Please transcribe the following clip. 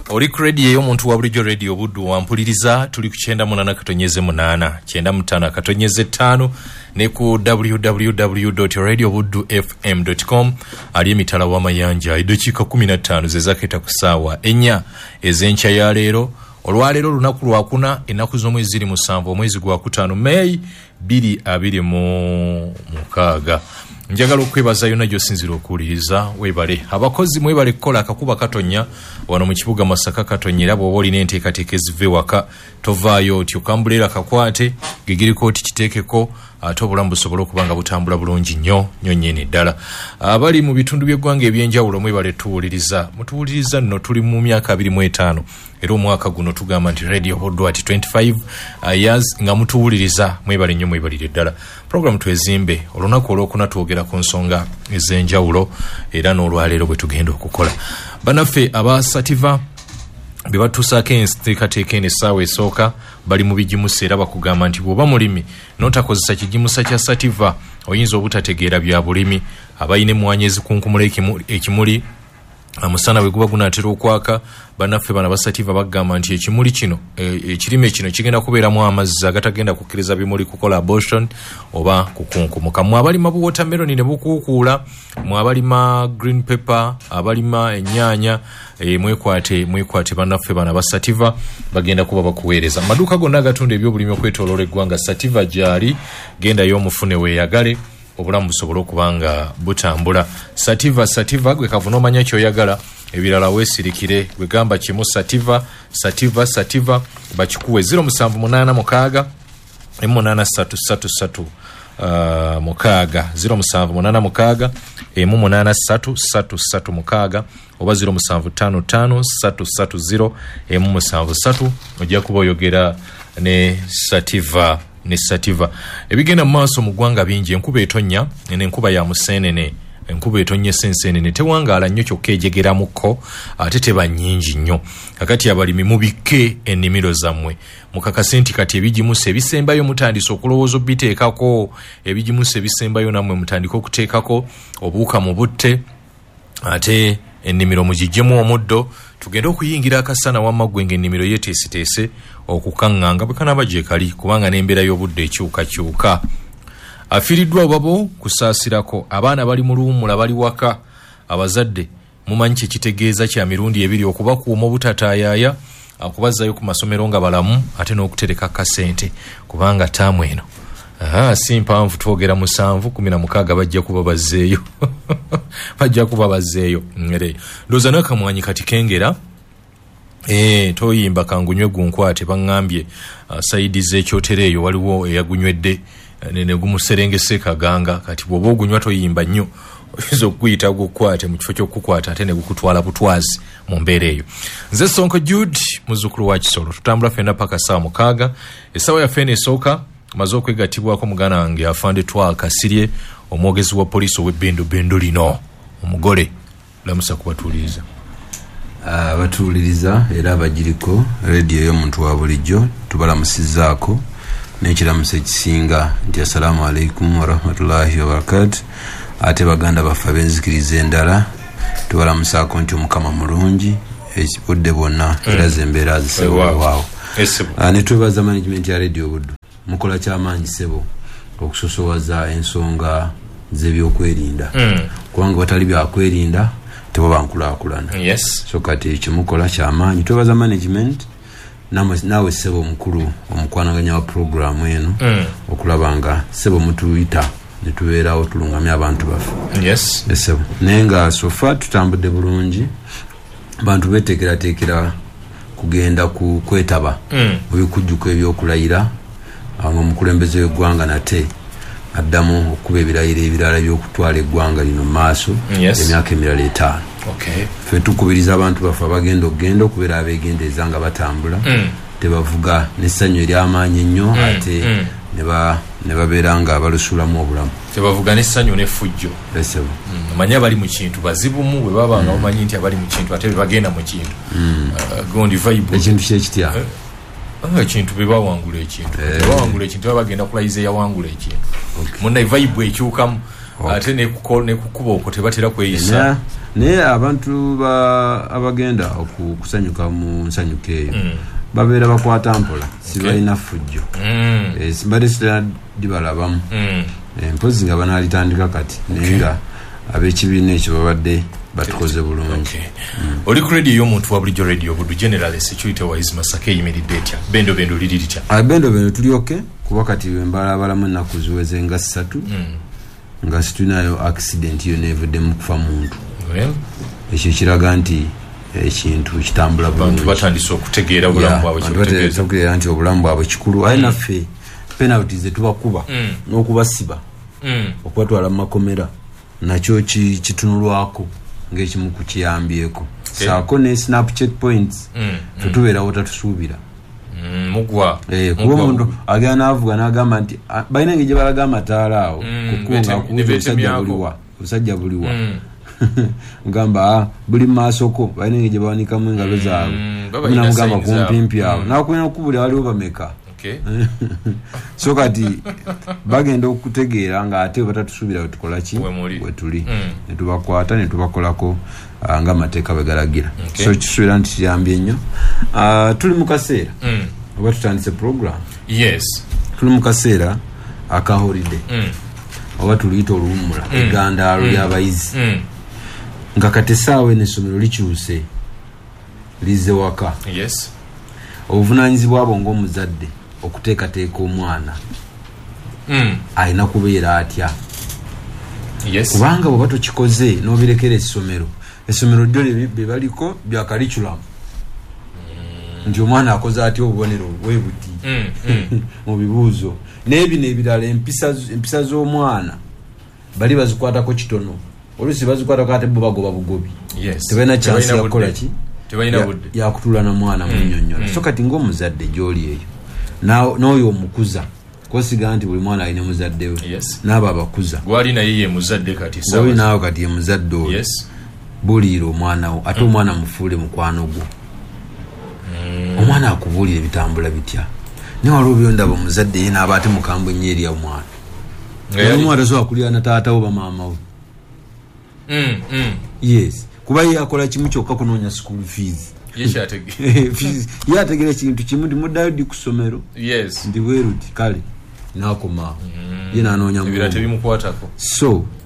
Oli ku radio y'omuntu wa bulijjo radio Buddu wampuliriza tuli ku 98.8 95.5 ne ku www.radiobuddufm.com ali emitala w'amayanja eddakiika 15 zezaketa ku ssaawa ennya ez'enkya ya leero. Olwaleero lunaku lwakuna ennaku z'omwezi ziri 7 omwezi gwa 5 May 2026. Njagala okwebaza yonna gy'osinzira okuwuliriza weebale abakozi mwebale kukola akakuba katonya wano mu kibuga Masaka katonya era bw'oba olina enteekateeka eziva ewaka tovaayo oti okambulera kakwate gegiriko oti kiteekeko ate obulamu busobole okuba nga butambula bulungi nnyo nnyonnyeni ddala. Abali mu bitundu by'eggwanga eby'enjawulo mwebale tuwuliriza mutuwuliriza nno tuli mu myaka 25 era omwaka guno tugamba nti Radio Buddu ati 25 years nga mutuwuliriza mwebale nnyo mwebalire ddala. Program twezimbe olunaku olwokuna twogera ku nsonga ez'enjawulo era n'olwaleero bwe tugenda okukola. Banaffe aba Sativa be batuusaako enteekateeka eno essaawa esooka bali mu bigimusa era bakugamba nti bw'oba mulimi n'otakozesa kigimusa kya Sativa oyinza obutategeera bya bulimi. Abayina emmwanyi ezikunkumula ekimuli amusana bwe guba gunaatera okwaka banaffe bana Sativa bagamba nti ekimuli kino ekirime kino kigenda kubeeramu amazzi agatagenda kukkiriza bimuli kukola abortion oba kukunkumuka. Mu abalima bu watermelon ne bukuukuula, mu abalima green pepper, abalima ennyaanya mwekwate banaffe bana Sativa bagenda kuba bakuweereza. Amaduuka gonna agatunda ebyobulimi okwetooloola eggwanga Sativa gyali genda y'omufune weeyagale obulamu busobola okubanga butambula. Sativa gwe kavuna omanya kyoyagala ebirala weesirikire gwe gamba kimu Sativa bakikuwe 0786 8333 mukaaga 0786 8333 oba 0755 330 ojja kuba oyogera ne Sativa. Ebigenda mu maaso mu ggwanga bingi. Enkuba etonnya n'enkuba ya museenene, enkuba etonnya senseenene tewangaala nnyo kyokka ejegeramuko ate teba nnyingi nnyo. Kakati abalimi mubikke ennimiro zammwe mukakase nti kati ebigimusa ebisembayo mutandise okulowooza obiteekako, ebigimusa ebisembayo nammwe mutandika okuteekako obuuka mu butte ate ennimiro mugijjemu omuddo. Tugenda okuyingira akasana wamma gwenga ennimiro yeeteeseteese okukaŋŋanga bwe kanaaba gye kali kubanga n'embeera y'obudde ekyukakyuka. Afiiriddwa obabo kusaasirako abaana bali mu luwummula bali waka. Abazadde mumanyi kye kitegeeza kya mirundi ebiri okubakuuma obutataayaaya okubazzayo ku masomero nga balamu ate n'okutereka akasente kubanga taamu eno si mpanvu twogera 7-16 bajja kuba bazzeeyo ndooza n'akamwanyi kati kengera toyimba kangunywe gunkwate baŋŋambye saidi z'ekyotere eyo waliwo eyagunywedde ne gumuserengese kaganga kati bw'oba ogunywa toyimba nnyo oyinza okuguyita gukwate mu kifo ky'okukwata ate ne gukutwala butwazi mu mbeera eyo. Nze Sonko Jude muzzukulu wa Kisolo tutambula ffenna paka ssaawa 6 essaawa yaffe esooka maze okwegattibwako muganda wange afande Twakasirye omwogezi wa poliisi ow'ebbindu lino omugole lamusa kubatuuliriza. Batuuliriza era abagiriko radio y'omuntu wa bulijjo tubalamusizzaako n'ekiramuso ekisinga nti assalamu alaikum warahmatullahi wabarakatuh. Ate baganda baffe ab'enzikiriza endala tubalamusaako nti omukama mulungi ekibudde bwonna era zembeera zisebwewaawo. Ne twebaza management ya radio Buddu mukola kyamaanyi sebo okusosowaza ensonga z'ebyokwerinda kubanga watali byakwerinda teboba nkulaakulana. So kati ekimukola kyamaanyi twebaza management naawe sebo mukulu omukwanaganya wa programu eno okulaba nga sebo mutuyita netubeerawo tulungamya abantu baffe. Sebo naye nga sofa tutambudde bulungi bantu beteekerateekera kugenda kwetaba mu bikujjuko ebyokulayira omukulembeze w'eggwanga nate addamu okuba ebirayiro ebirala by'okutwala eggwanga lino mu maaso emyaka emirala 5. Ffe tukubiriza abantu baffe abagenda okugenda okubeera abeegendeeza nga batambula tebavuga n'essanyu ery'amaanyi ennyo ate ne babeera nga balusulamu obulamu tebavuga n'essanyu n'effujjo. Omanyi abali mu kintu bazibumu bwe baba nga omanyi nti abali mu kintu ate bagenda mu kintu gondi vibe ekintu kyekitya ekintu bebawangula ekintu baba bagenda kulayiza eyawangula ekintu munna vibe ekyukamu ate ne kukuba okwo tebatera kweyisa naye abantu abagenda okusanyuka mu nsanyuko eyo babeera bakwata mpola sibalina fujjo simbadde sitera dibalabamu mpozi nga banalitandika kati naye nga ab'ekibiina ekyo babadde batukoze bulungi. Oli ku radio y'omuntu wa bulijjo radio Budu General Security Wise Masaka eyimiridde etya bendo liri litya? Bendo tulyoke kuba kati mbalabalamu ennaku ziweze nga 3 nga situnayo accident yo nevudde mu kufa muntu. Ekyo kiraga nti ekintu kitambula bulungi. Batandise okutegeera obulamu bwabwe kitegeera nti obulamu bwabwe kikulu. Aye naffe penalties zetubakuba n'okubasiba okubatwala mu makomera nakyo kitunulwako ng'ekimu ku kiyambyeko. Saako ne snap checkpoints tutubeerawo tatusuubira mugwa kuba omuntu agenda n'avuga n'agamba nti balina engeri gye balaga amataala awo kukunga akuuza omusajja buliwa ngamba buli mu maasoko balina engeri gye bawanikamu engalo zaabwe namugamba kumpimpi awo nakwena okubulira waliwo bameka so kati bagenda okutegeera nga ate batatusuubira wetukola ki wetuli netubakwata netubakolako nga amateeka bwe galagira. So kisuubira nti kiyambye nnyo. Tuli mu kaseera oba tutandise program. Tuli mu kaseera aka holiday oba tuliyita oluwummula egandaalo ly'abayizi nga kati essaawa n'essomero likyuse lizze waka. Obuvunaanyizibwa bwo ng'omuzadde okuteekateeka omwana alina kubeera atya kubanga bw'oba tokikoze n'obirekera essomero ddyo bye baliko bya curriculum nti omwana akoze atya obubonero bwe buti mu bibuuzo n'ebino ebirala empisa z'omwana bali bazikwatako kitono oluusi bazikwatako ate bo bagoba bugobi tebalina kyansi yakukola ki yakutula na mwana munnyonnyola. So kati ng'omuzadde gy'oli eyo n'oyo omukuza kosiga nti buli mwana alina muzadde we n'abo abakuza gwali naye ye muzadde kati sawa naawe kati ye muzadde oyo buliira omwana wo ate omwana mufuule mukwano gwo omwana akubuulira ebitambula bitya naye waliwo byondaba omuzadde ye n'aba ate mukambwe nnyo eri omwana omwana tasobola kulira na taata wo bamaama we kuba ye akola kimu kyokka kunoonya school fees ye ategeera ekintu kimu nti muddayo ddi ku ssomero nti bweruti kale n'akomaawo ye n'anoonya tebimukwatako. So